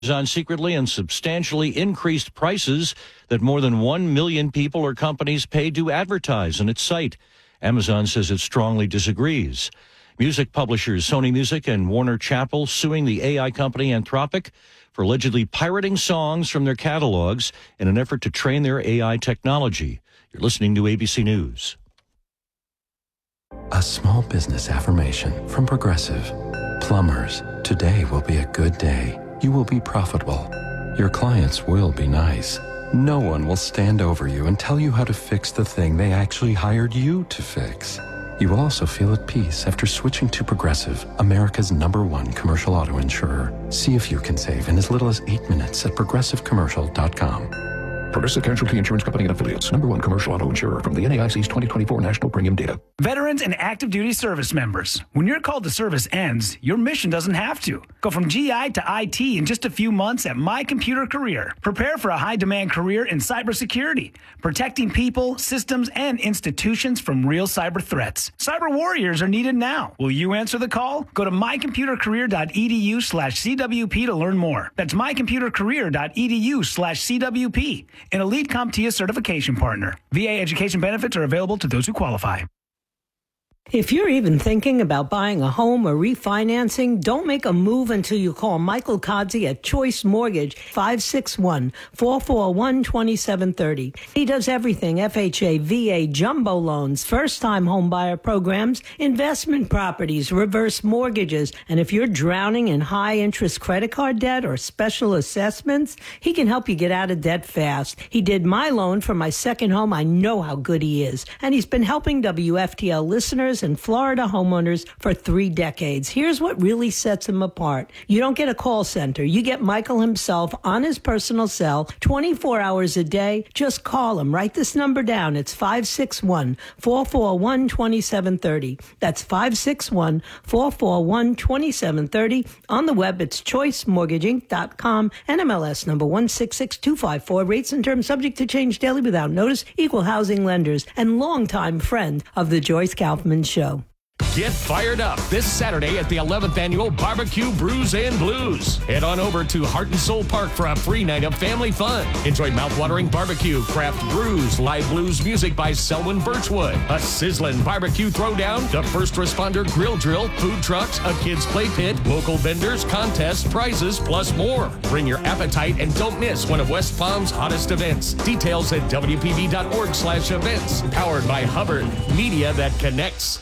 Amazon secretly and substantially increased prices that more than 1 million people or companies paid to advertise on its site. Amazon says it strongly disagrees. Music publishers Sony Music and Warner Chappell suing the AI company Anthropic for allegedly pirating songs from their catalogs in an effort to train their AI technology. You're listening to ABC News. A small business affirmation from Progressive. Plumbers, today will be a good day. You will be profitable. Your clients will be nice. No one will stand over you and tell you how to fix the thing they actually hired you to fix. You will also feel at peace after switching to Progressive, America's #1 commercial auto insurer. See if you can save in as little as 8 minutes at progressivecommercial.com. Progressive Casualty Insurance Company and Affiliates. #1 commercial auto insurer from the NAIC's 2024 National Premium Data. Veterans and active duty service members. When your call to service ends, your mission doesn't have to. Go from GI to IT in just a few months at My Computer Career. Prepare for a high-demand career in cybersecurity, protecting people, systems, and institutions from real cyber threats. Cyber warriors are needed now. Will you answer the call? Go to mycomputercareer.edu/CWP to learn more. That's mycomputercareer.edu/CWP. An elite CompTIA certification partner. VA education benefits are available to those who qualify. If you're even thinking about buying a home or refinancing, don't make a move until you call Michael Kodzi at Choice Mortgage, 561-441-2730. He does everything: FHA, VA, jumbo loans, first-time home buyer programs, investment properties, reverse mortgages. And if you're drowning in high-interest credit card debt or special assessments, he can help you get out of debt fast. He did my loan for my second home. I know how good he is. And he's been helping WFTL listeners and Florida homeowners for 3 decades. Here's what really sets him apart. You don't get a call center. You get Michael himself on his personal cell 24 hours a day. Just call him. Write this number down. It's 561-441-2730. That's 561-441-2730. On the web, it's choicemortgaging.com. NMLS number 166254. Rates and terms subject to change daily without notice. Equal housing lenders and longtime friend of the Joyce Kaufman Show. Get fired up this Saturday at the 11th Annual Barbecue Brews and Blues. Head on over to Heart and Soul Park for a free night of family fun. Enjoy mouth-watering barbecue, craft brews, live blues music by Selwyn Birchwood, a sizzling barbecue throwdown, the first responder grill drill, food trucks, a kids play pit, local vendors, contests, prizes, plus more. Bring your appetite and don't miss one of West Palm's hottest events. Details at WPB.org/events. Powered by Hubbard, media that connects.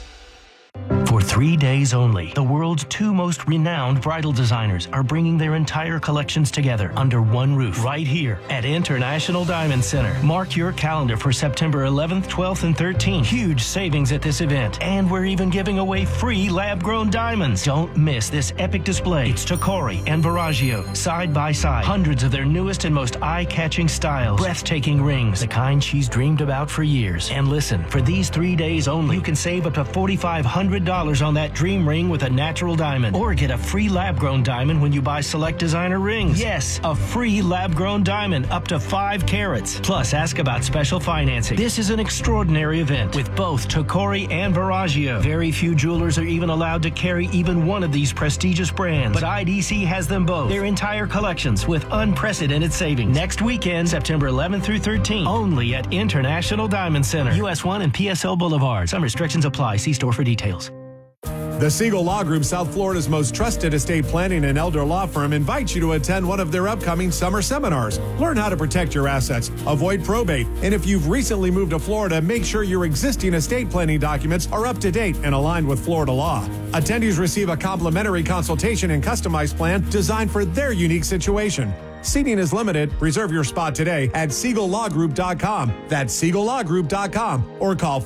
For 3 days only, the world's 2 most renowned bridal designers are bringing their entire collections together under one roof right here at International Diamond Center. Mark your calendar for September 11th, 12th, and 13th. Huge savings at this event, and we're even giving away free lab-grown diamonds. Don't miss this epic display. It's Tocori and Verragio, side by side. Hundreds of their newest and most eye-catching styles. Breathtaking rings, the kind she's dreamed about for years. And listen, for these 3 days only, you can save up to $4,500 on that dream ring with a natural diamond, or get a free lab-grown diamond when you buy select designer rings. Yes, a free lab-grown diamond up to 5 carats. Plus, ask about special financing. This is an extraordinary event with both Tocori and Verragio. Very few jewelers are even allowed to carry even one of these prestigious brands, but IDC has them both. Their entire collections with unprecedented savings. Next weekend, September 11th through 13th, only at International Diamond Center, US 1 and PSL Boulevard. Some restrictions apply. See store for details. The Siegel Law Group, South Florida's most trusted estate planning and elder law firm, invites you to attend one of their upcoming summer seminars. Learn how to protect your assets, avoid probate, and if you've recently moved to Florida, make sure your existing estate planning documents are up to date and aligned with Florida law. Attendees receive a complimentary consultation and customized plan designed for their unique situation. Seating is limited. Reserve your spot today at SiegelLawGroup.com. That's SiegelLawGroup.com, or call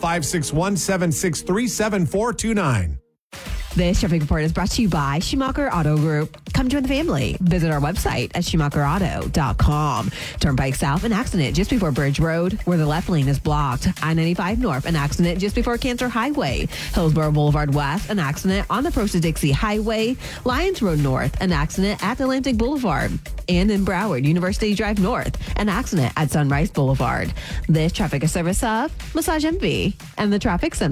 561-763-7429. This traffic report is brought to you by Schumacher Auto Group. Come join the family. Visit our website at SchumacherAuto.com. Turnpike South, an accident just before Bridge Road, where the left lane is blocked. I-95 North, an accident just before Cancer Highway. Hillsborough Boulevard West, an accident on the approach to Dixie Highway. Lyons Road North, an accident at Atlantic Boulevard. And in Broward, University Drive North, an accident at Sunrise Boulevard. This traffic is service of Massage Envy and the Traffic Center.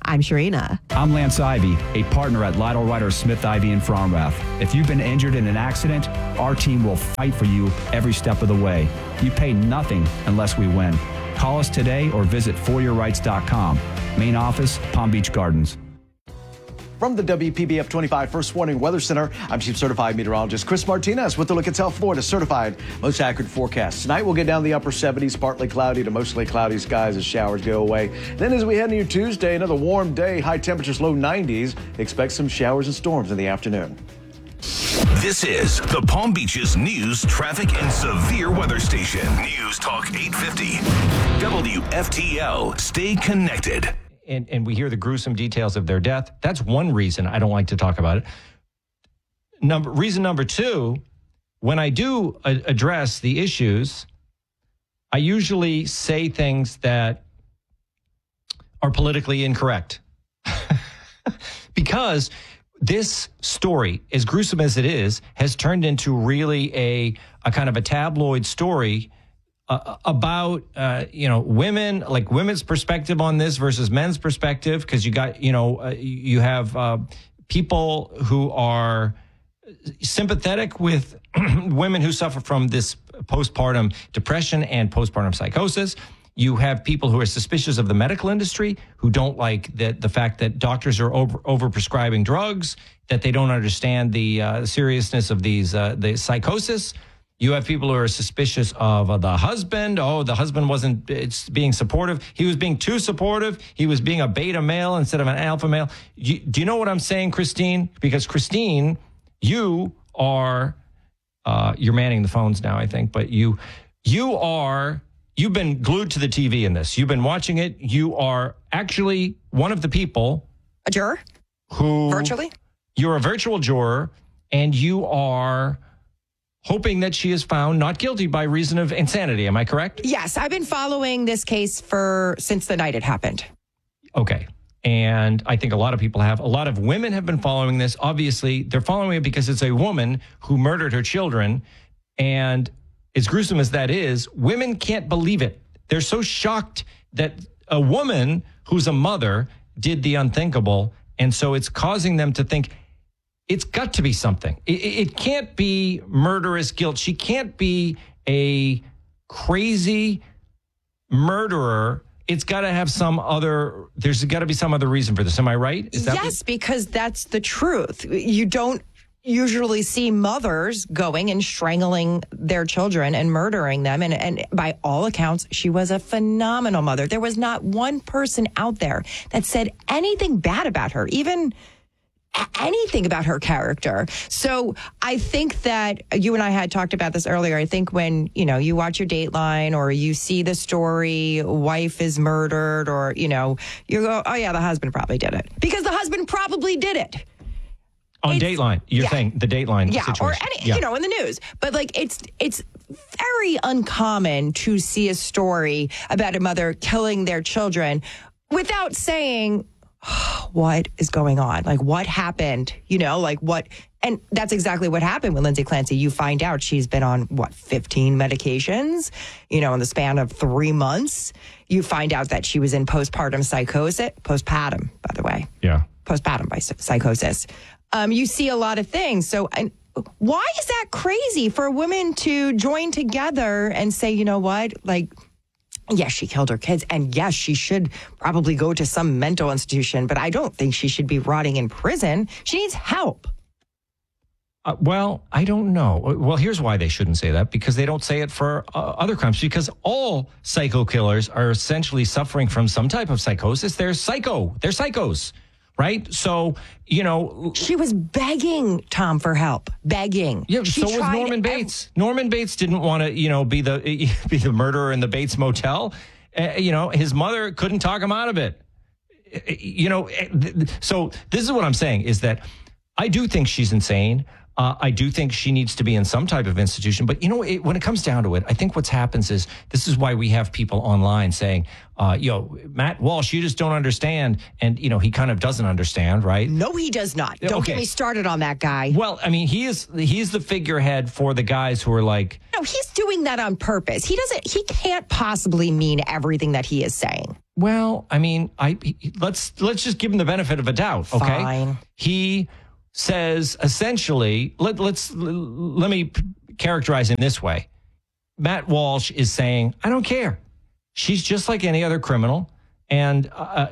I'm Sharina. I'm Lance Ivy, a partner at Lytle Ryder Smith Ivy in Fromrath. If you've been injured in an accident, our team will fight for you every step of the way. You pay nothing unless we win. Call us today or visit foryourrights.com. Main office, Palm Beach Gardens. From the WPBF 25 First Warning Weather Center, I'm Chief Certified Meteorologist Chris Martinez with a look at South Florida's certified most accurate forecast. Tonight we'll get down the upper 70s, partly cloudy to mostly cloudy skies as showers go away. Then as we head into Tuesday, another warm day, high temperatures, low 90s. Expect some showers and storms in the afternoon. This is the Palm Beach's news, traffic, and severe weather station. News Talk 850. WFTL. Stay connected. And we hear the gruesome details of their death. That's one reason I don't like to talk about it. Reason number two, when I do address the issues, I usually say things that are politically incorrect. Because this story, as gruesome as it is, has turned into really a kind of a tabloid story about, women, like women's perspective on this versus men's perspective. Because you got, you have people who are sympathetic with women who suffer from this postpartum depression and postpartum psychosis. You have people who are suspicious of the medical industry, who don't like the fact that doctors are over prescribing drugs, that they don't understand the seriousness of the psychosis. You have people who are suspicious of the husband. Oh, the husband wasn't being supportive. He was being too supportive. He was being a beta male instead of an alpha male. Do you know what I'm saying, Christine? Because Christine, you are, you're manning the phones now, I think, but you've been glued to the TV in this. You've been watching it. You are actually one of the people. A juror? Who? Virtually? You're a virtual juror, and you are hoping that she is found not guilty by reason of insanity. Am I correct? Yes, I've been following this case since the night it happened. Okay. And I think a lot of people have. A lot of women have been following this. Obviously, they're following it because it's a woman who murdered her children. And as gruesome as that is, women can't believe it. They're so shocked that a woman who's a mother did the unthinkable. And so it's causing them to think, it's got to be something. It can't be murderous guilt. She can't be a crazy murderer. It's got to have there's got to be some other reason for this. Am I right? Yes, because that's the truth. You don't usually see mothers going and strangling their children and murdering them. And by all accounts, she was a phenomenal mother. There was not one person out there that said anything bad about her, even anything about her character. So I think that you and I had talked about this earlier. I think when, you watch your Dateline or you see the story, wife is murdered, or, you go, oh yeah, the husband probably did it. Because the husband probably did it. On Dateline, you're saying the Dateline situation. Or in the news. But it's very uncommon to see a story about a mother killing their children without saying, what is going on? Like, what happened? What? And that's exactly what happened with Lindsay Clancy. You find out she's been on, 15 medications, in the span of 3 months. You find out that she was in postpartum psychosis. Postpartum, by the way. Yeah. Postpartum psychosis. You see a lot of things. So, and why is that crazy for a woman to join together and say, you know what, yes, she killed her kids, and yes, she should probably go to some mental institution, but I don't think she should be rotting in prison. She needs help. Well, I don't know. Well, here's why they shouldn't say that, because they don't say it for other crimes, because all psycho killers are essentially suffering from some type of psychosis. They're psychos. Right? So, she was begging Tom for help. Begging. Yeah, so was Norman Bates. Norman Bates didn't want to, be the murderer in the Bates Motel. His mother couldn't talk him out of it. So this is what I'm saying, is that I do think she's insane. I do think she needs to be in some type of institution. But, when it comes down to it, I think what happens is, this is why we have people online saying, Matt Walsh, you just don't understand. And, he kind of doesn't understand, right? No, he does not. Don't get me started on that guy. Well, I mean, he's the figurehead for the guys who are like... No, he's doing that on purpose. He can't possibly mean everything that he is saying. Well, I mean, let's just give him the benefit of a doubt, okay? Fine. He says essentially, let me characterize him this way. Matt Walsh is saying, I don't care. She's just like any other criminal. And,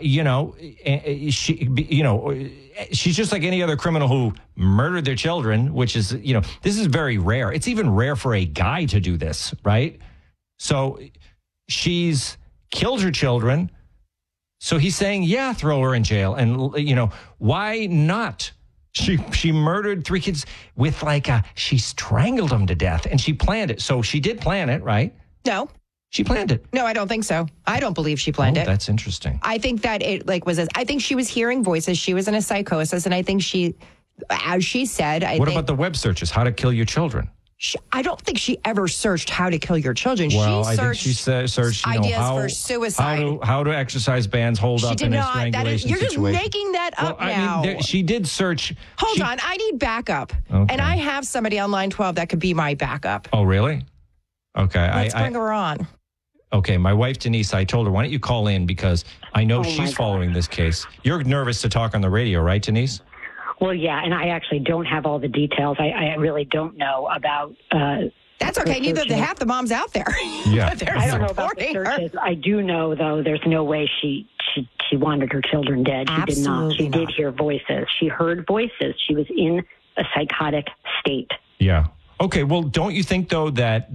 she's just like any other criminal who murdered their children, which is, this is very rare. It's even rare for a guy to do this, right? So she's killed her children. So he's saying, yeah, throw her in jail. And, why not? She murdered 3 kids with she strangled them to death and she planned it. So she did plan it, right? No. She planned it. No, I don't think so. I don't believe she planned it. That's interesting. I think that it I think she was hearing voices. She was in a psychosis. And I think she, as she said, What about the web searches? How to kill your children? I don't think she ever searched how to kill your children. Well, she searched, searched ideas for suicide. How to exercise bans, hold up in a strangulation you're situation. Just making that up now. I mean, she did search. Hold on. I need backup. Okay. And I have somebody on line 12 that could be my backup. Oh, really? Okay. Let's bring her on. Okay, my wife, Denise, I told her, why don't you call in because I know she's following this case. You're nervous to talk on the radio, right, Denise? Well, yeah, and I actually don't have all the details. I really don't know about... That's okay. Neither the half the moms out there. Yeah. I don't know about the searches. I do know, though, there's no way she wanted her children dead. She did not. She did hear voices. She heard voices. She was in a psychotic state. Yeah. Okay, well, don't you think, though, that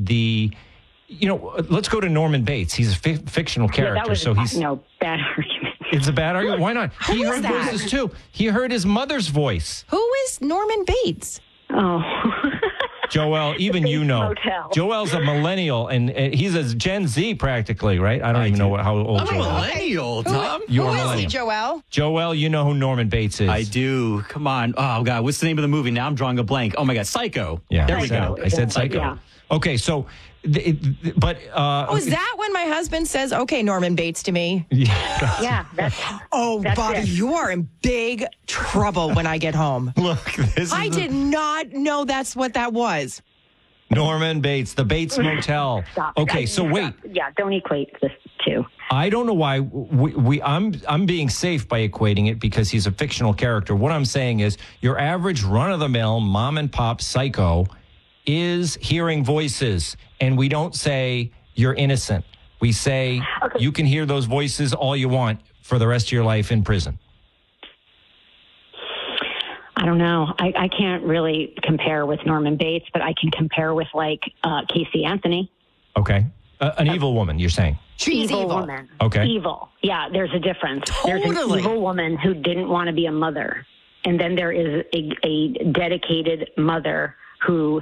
let's go to Norman Bates. He's a fictional character, so he's bad argument. It's a bad argument. Why not? He heard voices too. He heard his mother's voice. Who is Norman Bates? Oh, Joel, even Motel. Joel's a millennial, and he's a Gen Z practically, right? I don't even know how old Joel is. Millennial, Tom. You're who a is millennial. he, Joel? Joel, you know who Norman Bates is. I do. Come on. Oh, God. What's the name of the movie? Now I'm drawing a blank. Oh, my God. Psycho. Yeah. There we go. I said Psycho. Yeah. Okay, so... is that when my husband says, okay, Norman Bates to me? Yeah. That's Bobby, you are in big trouble when I get home. Look, I did not know that's what that was. Norman Bates, the Bates Motel. Stop. Okay, so wait. Yeah, don't equate this two. I don't know why I'm being safe by equating it because he's a fictional character. What I'm saying is your average run-of-the-mill mom and pop psycho is hearing voices, and we don't say you're innocent. We say you can hear those voices all you want for the rest of your life in prison. I don't know. I can't really compare with Norman Bates, but I can compare with Casey Anthony. Okay. An evil woman, you're saying? She's evil. Woman. Okay. Evil. Yeah, there's a difference. Totally. There's an evil woman who didn't want to be a mother. And then there is a dedicated mother who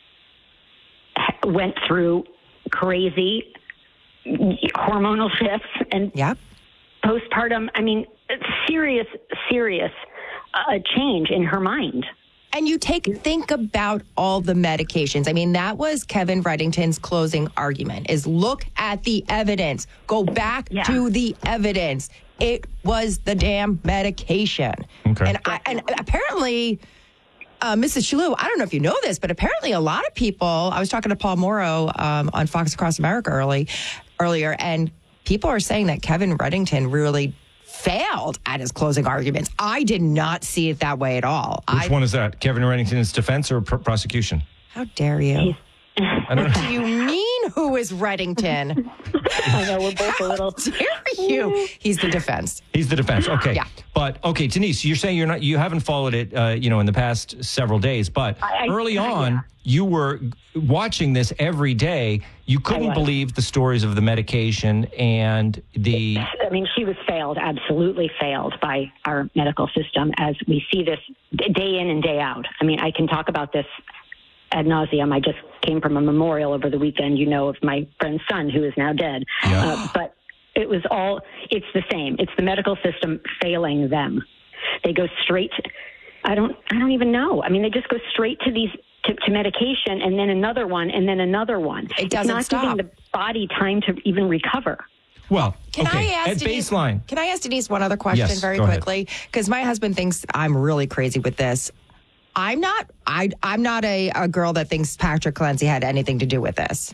went through crazy hormonal shifts and postpartum. I mean, serious change in her mind. And you think about all the medications. I mean, that was Kevin Reddington's closing argument is look at the evidence. Go back to the evidence. It was the damn medication. Okay. And apparently, Mrs. Shalhoub, I don't know if you know this, but apparently a lot of people, I was talking to Paul Morrow on Fox Across America earlier, and people are saying that Kevin Reddington really failed at his closing arguments. I did not see it that way at all. Which one is that? Kevin Reddington's defense or prosecution? How dare you? I don't know. What do you mean, who is Reddington? I know, we're both a little... How dare you? He's the defense. He's the defense. Okay. Yeah. But, okay, Denise, you're saying you haven't followed it, in the past several days, but early on, you were watching this every day. You couldn't believe the stories of the medication and the... I mean, she was failed, absolutely failed by our medical system as we see this day in and day out. I mean, I can talk about this ad nauseum. I just came from a memorial over the weekend, of my friend's son who is now dead. Yeah. But it's the same. It's the medical system failing them. They go straight, I don't even know. I mean, they just go straight to these, to medication and then another one and then another one. It doesn't stop. It's not giving the body time to even recover. Well, Can I ask Denise, baseline. Can I ask Denise one other question very quickly? Because my husband thinks I'm really crazy with this. I'm not a girl that thinks Patrick Clancy had anything to do with this.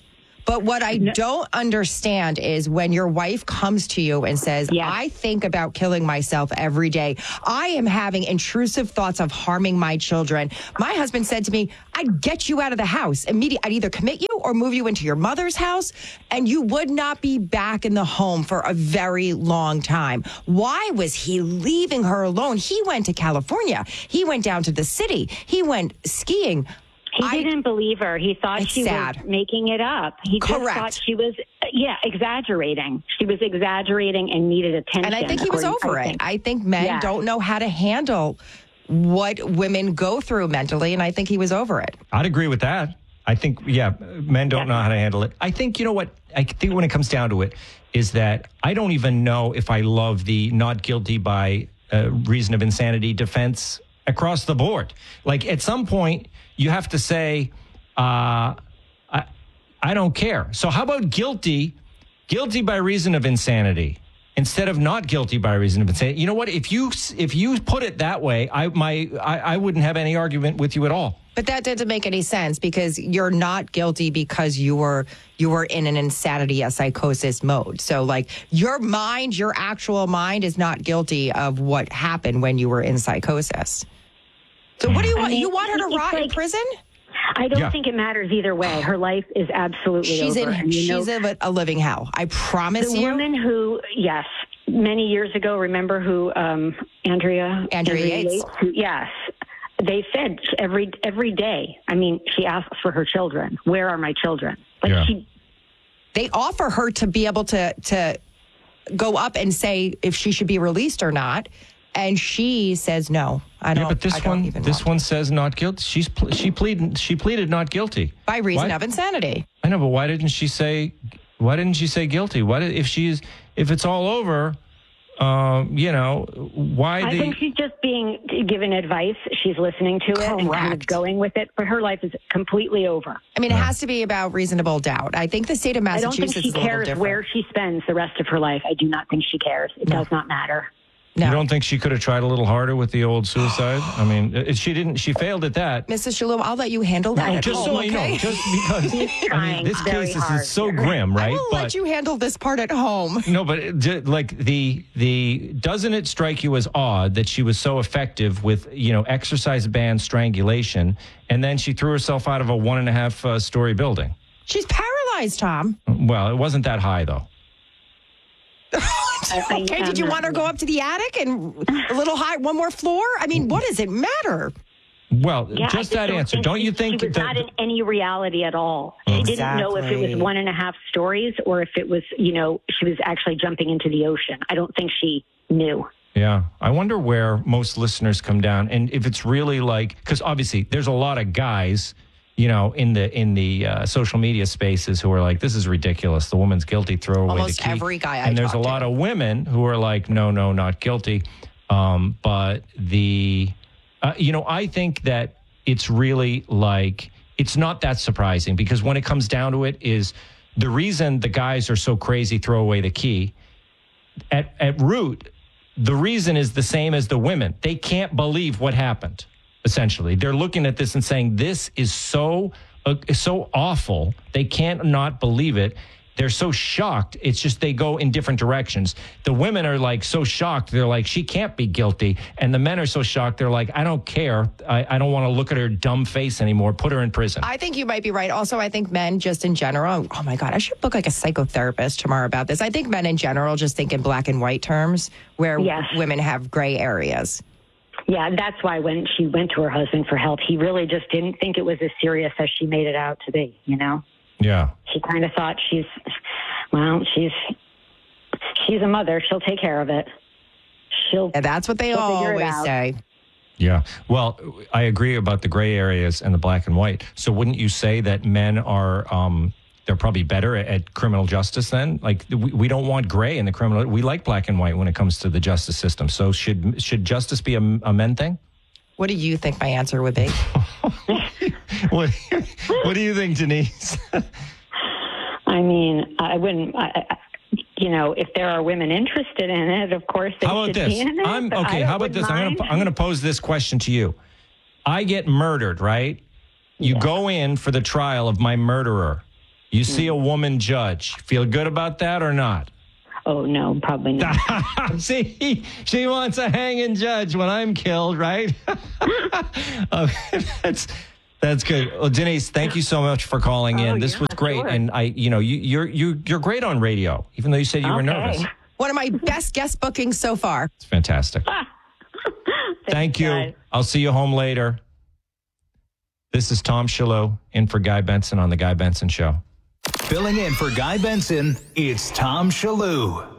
But what I don't understand is when your wife comes to you and says, I think about killing myself every day. I am having intrusive thoughts of harming my children. My husband said to me, I'd get you out of the house immediately. I'd either commit you or move you into your mother's house, and you would not be back in the home for a very long time. Why was he leaving her alone? He went to California. He went down to the city. He went skiing. He didn't believe her. He thought she was making it up. He just thought she was, exaggerating. She was exaggerating and needed attention. And I think he was over it. I think men don't know how to handle what women go through mentally, and I think he was over it. I'd agree with that. I think, men don't know how to handle it. I think, you know what? I think when it comes down to it is that I don't even know if I love the not guilty by reason of insanity defense across the board. Like, at some point, you have to say, I don't care. So how about guilty by reason of insanity instead of not guilty by reason of insanity? You know what? If you put it that way, I wouldn't have any argument with you at all. But that doesn't make any sense because you're not guilty because you were in an insanity, a psychosis mode. So like your actual mind is not guilty of what happened when you were in psychosis. So what do you want? You want her to rot in prison? I don't think it matters either way. Her life is absolutely over. She's in a living hell. I promise you. The woman who, many years ago, remember who Andrea Yates? Yes. They said every day. I mean, she asks for her children. Where are my children? They offer her to be able to go up and say if she should be released or not. And she says no. I don't. Yeah, but this one says not guilty. She pleaded not guilty by reason of insanity. I know, but why didn't she say guilty? If it's all over? Why? I think she's just being given advice. She's listening to it and kind of going with it. But her life is completely over. I mean, it has to be about reasonable doubt. I think the state of Massachusetts. I don't think she cares where she spends the rest of her life. I do not think she cares. It does not matter. No. You don't think she could have tried a little harder with the old suicide? I mean, she didn't. She failed at that. Mrs. Shalom, I'll let you handle that. Just so you know, just because this case is so grim, right? I will let you handle this part at home. No, but like the doesn't it strike you as odd that she was so effective with exercise band strangulation, and then she threw herself out of a 1.5 story building? She's paralyzed, Tom. Well, it wasn't that high though. Okay, did you want her to go up to the attic and a little high, one more floor? I mean, what does it matter? Well, just that answer. Don't you think she was not in any reality at all? She didn't know if it was 1.5 stories or if it was, she was actually jumping into the ocean. I don't think she knew. Yeah. I wonder where most listeners come down and if it's really because obviously there's a lot of guys in the social media spaces who are like, this is ridiculous. The woman's guilty. Throw away almost the key. Every guy and there's a lot of women who are like, no, not guilty. But I think that it's really it's not that surprising because when it comes down to it is the reason the guys are so crazy, throw away the key. At root, the reason is the same as the women. They can't believe what happened. Essentially, they're looking at this and saying, this is so awful. They can't not believe it. They're so shocked. It's just they go in different directions. The women are so shocked. They're like, she can't be guilty. And the men are so shocked. They're like, I don't care. I don't want to look at her dumb face anymore. Put her in prison. I think you might be right. Also, I think men just in general, oh my God, I should book a psychotherapist tomorrow about this. I think men in general just think in black and white terms where women have gray areas. Yeah, that's why when she went to her husband for help, he really just didn't think it was as serious as she made it out to be, Yeah. She kind of thought she's a mother. She'll take care of it. That's what they always say. Yeah. Well, I agree about the gray areas and the black and white. So wouldn't you say that men are they're probably better at criminal justice then? Like we don't want gray in the criminal. We like black and white when it comes to the justice system. So should justice be a men thing? What do you think my answer would be? What do you think, Denise? I mean, I wouldn't. If there are women interested in it, of course they should be in it. How about this? I'm going to pose this question to you. I get murdered, right? You go in for the trial of my murderer. You see a woman judge. Feel good about that or not? Oh, no, probably not. See, she wants a hanging judge when I'm killed, right? That's good. Well, Denise, thank you so much for calling in. This was great, sure. and you're great on radio, even though you said you were nervous. One of my best guest bookings so far. It's fantastic. Thank you. guys. I'll see you home later. This is Tom Shalhoub in for Guy Benson on The Guy Benson Show. Filling in for Guy Benson, it's Tom Shalhoub.